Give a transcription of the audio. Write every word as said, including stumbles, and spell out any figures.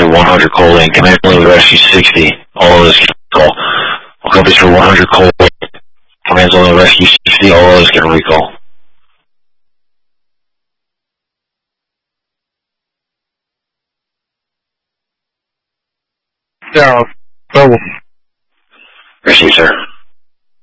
one hundred cold in. Command only rescue sixty. All of us get recall. All companies for one hundred cold in. Command only rescue sixty. All of us get recall. Yeah, trouble. Receive, sir.